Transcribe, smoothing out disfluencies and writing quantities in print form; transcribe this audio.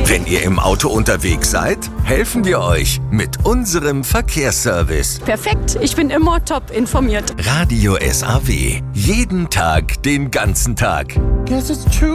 Wenn ihr im Auto unterwegs seid, helfen wir euch mit unserem Verkehrsservice. Perfekt, ich bin immer top informiert. Radio SAW. Jeden Tag, den ganzen Tag. Guess it's true.